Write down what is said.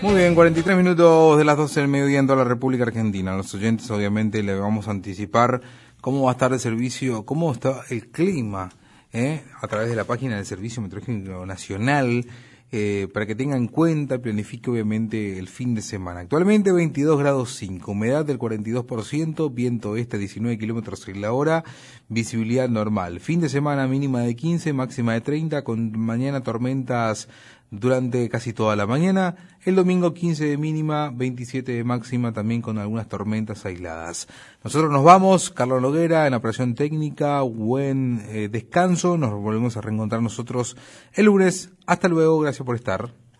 Muy bien, 43 minutos de las 12 del mediodía en toda la República Argentina. A los oyentes obviamente le vamos a anticipar cómo va a estar el servicio, cómo está el clima, a través de la página del Servicio Meteorológico Nacional, para que tenga en cuenta y planifique obviamente el fin de semana. Actualmente 22 grados 5, humedad del 42%, viento este 19 kilómetros en la hora, visibilidad normal. Fin de semana mínima de 15, máxima de 30, con mañana tormentas durante casi toda la mañana. El domingo 15 de mínima, 27 de máxima, también con algunas tormentas aisladas. Nosotros nos vamos, Carlos Noguera en la operación técnica, buen descanso, nos volvemos a reencontrar nosotros el lunes. Hasta luego, gracias por estar.